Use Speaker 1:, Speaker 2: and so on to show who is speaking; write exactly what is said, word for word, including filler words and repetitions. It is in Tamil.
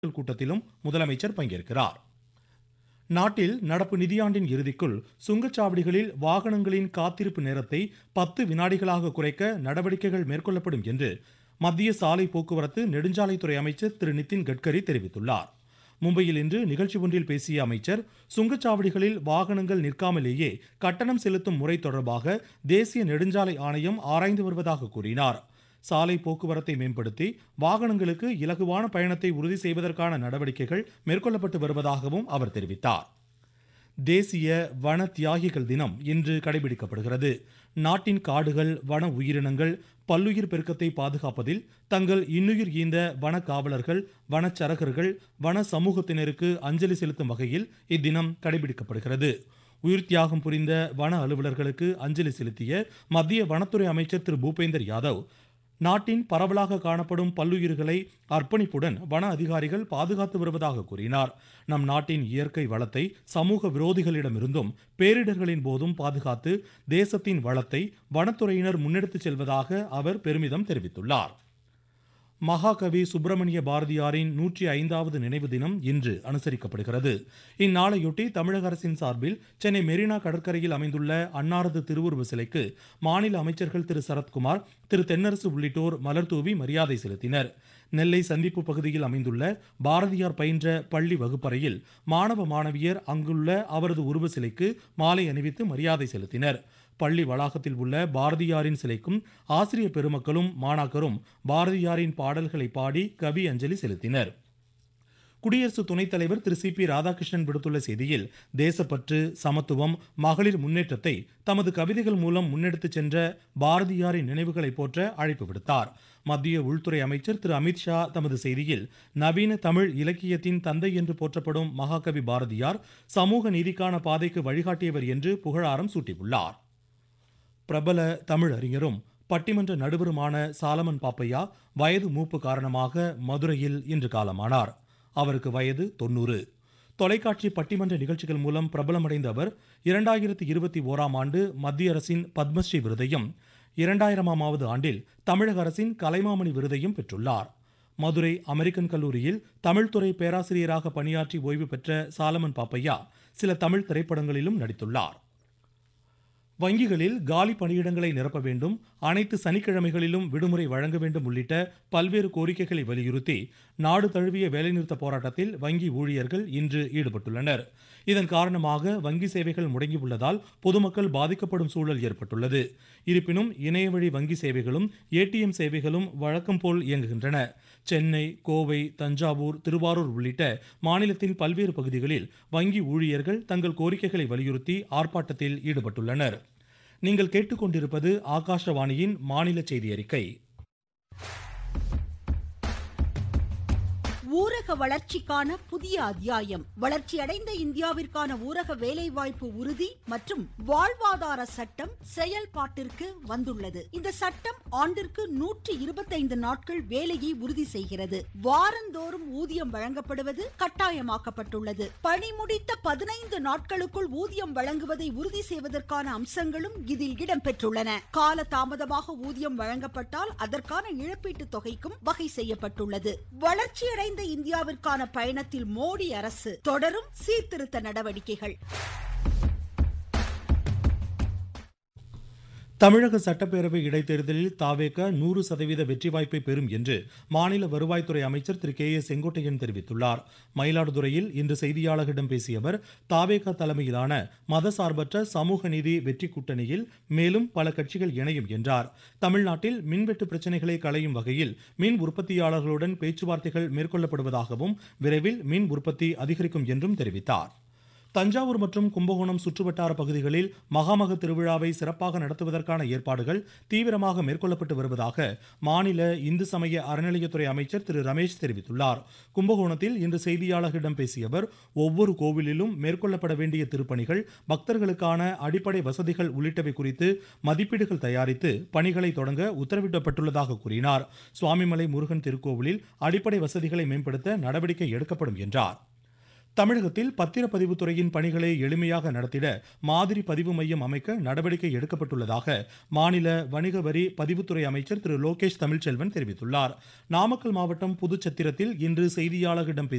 Speaker 1: கூட்டத்திலும் முதலமைச்சர் பங்கேற்கிறார். நாட்டில் நடப்பு நிதியாண்டின் இறுதிக்குள் சுங்கச்சாவடிகளில் வாகனங்களின் காத்திருப்பு நேரத்தை பத்து வினாடிகளாக குறைக்க நடவடிக்கைகள் மேற்கொள்ளப்படும் என்று மத்திய சாலை போக்குவரத்து நெடுஞ்சாலைத்துறை அமைச்சர் திரு நிதின் கட்கரி தெரிவித்துள்ளார். மும்பையில் இன்று நிகழ்ச்சி ஒன்றில் பேசிய அமைச்சர், சுங்கச்சாவடிகளில் வாகனங்கள் நிற்காமலேயே கட்டணம் செலுத்தும் முறை தொடர்பாக தேசிய நெடுஞ்சாலை ஆணையம் ஆராய்ந்து வருவதாக கூறினார். சாலை போக்குவரத்தை மேம்படுத்தி வாகனங்களுக்கு இலகுவான பயணத்தை உறுதி செய்வதற்கான நடவடிக்கைகள் மேற்கொள்ளப்பட்டு வருவதாகவும் அவர் தெரிவித்தார். தேசிய வன தியாகிகள் தினம் இன்று கடைபிடிக்கப்படுகிறது. நாட்டின் காடுகள், வன உயிரினங்கள், பல்லுயிர் பெருக்கத்தை பாதுகாப்பதில் தங்கள் இன்னுயிர் ஈந்த வன காவலர்கள், வனச்சரகர்கள், வன சமூகத்தினருக்கு அஞ்சலி செலுத்தும் வகையில் இத்தினம் கடைபிடிக்கப்படுகிறது. உயிர் தியாகம் புரிந்த வன அலுவலர்களுக்கு அஞ்சலி செலுத்திய மத்திய வனத்துறை அமைச்சர் திரு பூபேந்தர் யாதவ், நாட்டின் பரவலாக காணப்படும் பல்லுயிர்களை அர்ப்பணிப்புடன் வன அதிகாரிகள் பாதுகாத்து வருவதாக கூறினார். நம் நாட்டின் இயற்கை வளத்தை சமூக விரோதிகளிடமிருந்தும் பேரிடர்களின் போதும் பாதுகாத்து தேசத்தின் வளத்தை வனத்துறையினர் முன்னெடுத்துச் செல்வதாக அவர் பெருமிதம் தெரிவித்துள்ளார். மகாகவி சுப்பிரமணிய பாரதியாரின் நூற்றி ஐந்தாவது நினைவு தினம் இன்று அனுசரிக்கப்படுகிறது. இந்நாளையொட்டி தமிழக அரசின் சார்பில் சென்னை மெரினா கடற்கரையில் அமைந்துள்ள அன்னாரது திருவுருவ சிலைக்கு மாநில அமைச்சர்கள் திரு சரத்குமார், திரு தென்னரசு உள்ளிட்டோர் மலர்தூவி மரியாதை செலுத்தினர். நெல்லை சந்திப்பு பகுதியில் அமைந்துள்ள பாரதியார் பயின்ற பள்ளி வகுப்பறையில் மாணவ மாணவியர் அங்குள்ள அவரது உருவ சிலைக்கு மாலை அணிவித்து மரியாதை செலுத்தினர். பள்ளி வளாகத்தில் உள்ள பாரதியாரின் சிலைக்கும் ஆசிரியர் பெருமக்களும் மாணாக்கரும் பாரதியாரின் பாடல்களை பாடி கவி அஞ்சலி செலுத்தினர். குடியரசு துணைத் தலைவர் திரு சி பி ராதாகிருஷ்ணன் விடுத்துள்ள செய்தியில், தேசப்பற்று, சமத்துவம், மகளிர் முன்னேற்றத்தை தமது கவிதைகள் மூலம் முன்னெடுத்துச் சென்ற பாரதியாரின் நினைவுகளை போற்ற அழைப்பு விடுத்தார். மத்திய உள்துறை அமைச்சர் திரு அமித்ஷா தமது செய்தியில், நவீன தமிழ் இலக்கியத்தின் தந்தை என்று போற்றப்படும் மகாகவி பாரதியார் சமூக நீதிக்கான பாதைக்கு வழிகாட்டியவர் என்று புகழாரம் சூட்டியுள்ளார். பிரபல தமிழ் அறிஞரும் பட்டிமன்ற நடுவருமான சாலமன் பாப்பையா வயது மூப்பு காரணமாக மதுரையில் இன்று காலமானார். அவருக்கு வயது தொன்னூறு. தொலைக்காட்சி பட்டிமன்ற நிகழ்ச்சிகள் மூலம் பிரபலமடைந்த அவர் இரண்டாயிரத்தி இருபத்தி ஓராம் ஆண்டு மத்திய அரசின் பத்மஸ்ரீ விருதையும், இரண்டாயிரமாவது ஆண்டில் தமிழக அரசின் கலைமாமணி விருதையும் பெற்றுள்ளார். மதுரை அமெரிக்கன் கல்லூரியில் தமிழ்துறை பேராசிரியராக பணியாற்றி ஓய்வு பெற்ற சாலமன் பாப்பையா சில தமிழ் திரைப்படங்களிலும் நடித்துள்ளார். வங்கிகளில் காலி பணியிடங்களை நிரப்ப வேண்டும், அனைத்து சனிக்கிழமைகளிலும் விடுமுறை வழங்க வேண்டும் உள்ளிட்ட பல்வேறு கோரிக்கைகளை வலியுறுத்தி நாடு தழுவிய வேலைநிறுத்த போராட்டத்தில் வங்கி ஊழியர்கள் இன்று ஈடுபட்டுள்ளனர். இதன் காரணமாக வங்கி சேவைகள் முடங்கியுள்ளதால் பொதுமக்கள் பாதிக்கப்படும் சூழல் ஏற்பட்டுள்ளது. இருப்பினும் இணையவழி வங்கி சேவைகளும் ஏடிஎம் சேவைகளும் வழக்கம் போல் இயங்குகின்றன. சென்னை, கோவை, தஞ்சாவூர், திருவாரூர் உள்ளிட்ட மாநிலத்தின் பல்வேறு பகுதிகளில் வங்கி ஊழியர்கள் தங்கள் கோரிக்கைகளை வலியுறுத்தி ஆர்ப்பாட்டத்தில் ஈடுபட்டுள்ளனர். நீங்கள் கேட்டுக்கொண்டிருப்பது ஆகாஷவாணியின் மாநில செய்தி அறிக்கை.
Speaker 2: ஊரக வளர்ச்சிக்கான புதிய அத்தியாயம். வளர்ச்சியடைந்த இந்தியாவிற்கான ஊரக வேலைவாய்ப்பு உறுதி மற்றும் வாழ்வாதார சட்டம் செயல்பாட்டிற்கு வந்துள்ளது. இந்த சட்டம் ஆண்டிற்கு நூற்றி இருபத்தைந்து நாட்கள் வேலையை உறுதி செய்கிறது. வாரந்தோறும் ஊதியம் வழங்கப்படுவது கட்டாயமாக்கப்பட்டுள்ளது. பணி முடித்த பதினைந்து நாட்களுக்குள் ஊதியம் வழங்குவதை உறுதி செய்வதற்கான அம்சங்களும் இதில் இடம்பெற்றுள்ளன. கால தாமதமாக ஊதியம் வழங்கப்பட்டால் அதற்கான இழப்பீட்டு தொகைக்கும் வகை செய்யப்பட்டுள்ளது. வளர்ச்சியடைந்த இந்தியாவிற்கான பயணத்தில் மோடி அரசு தொடரும் சீர்திருத்த நடவடிக்கைகள்.
Speaker 1: தமிழக சட்டப்பேரவை இடைத்தேர்தலில் தாவேக நூறு சதவீத வெற்றி வாய்ப்பை பெறும் என்று மாநில வருவாய்த்துறை அமைச்சர் திரு கே ஏ செங்கோட்டையன் தெரிவித்துள்ளார். மயிலாடுதுறையில் இன்று செய்தியாளர்களிடம் பேசிய அவர், தாவேக தலைமையிலான மதசார்பற்ற சமூக நீதி வெற்றி கூட்டணியில் மேலும் பல கட்சிகள் இணையும் என்றார். தமிழ்நாட்டில் மின்வெட்டு பிரச்சினைகளை களையும் வகையில் மின் உற்பத்தியாளர்களுடன் பேச்சுவார்த்தைகள் மேற்கொள்ளப்படுவதாகவும் விரைவில் மின் உற்பத்தி அதிகரிக்கும் என்றும் தெரிவித்தார். தஞ்சாவூர் மற்றும் கும்பகோணம் சுற்றுவட்டார பகுதிகளில் மகாமக திருவிழாவை சிறப்பாக நடத்துவதற்கான ஏற்பாடுகள் தீவிரமாக மேற்கொள்ளப்பட்டு வருவதாக மாநில இந்து சமய அறநிலையத்துறை அமைச்சர் திரு ரமேஷ் தெரிவித்துள்ளார். கும்பகோணத்தில் இன்று செய்தியாளர்களிடம் பேசிய அவர், ஒவ்வொரு கோவிலிலும் மேற்கொள்ளப்பட வேண்டிய திருப்பணிகள், பக்தர்களுக்கான அடிப்படை வசதிகள் உள்ளிட்டவை குறித்து மதிப்பீடுகள் தயாரித்து பணிகளை தொடங்க உத்தரவிடப்பட்டுள்ளதாக கூறினார். சுவாமிமலை முருகன் திருக்கோவிலில் அடிப்படை வசதிகளை மேம்படுத்த நடவடிக்கை எடுக்கப்படும் என்றார். தமிழகத்தில் பத்திரப்பதிவு துறையின் பணிகளை எளிமையாக நடத்திட மாதிரி பதிவு மையம் அமைக்க நடவடிக்கை எடுக்கப்பட்டுள்ளதாக மாநில வணிக வரி பதிவுத்துறை அமைச்சர் திரு லோகேஷ் தமிழ்ச்செல்வன் தெரிவித்துள்ளார். நாமக்கல் மாவட்டம் புதுச்சத்திரத்தில் இன்று செய்தியாளர்களிடம்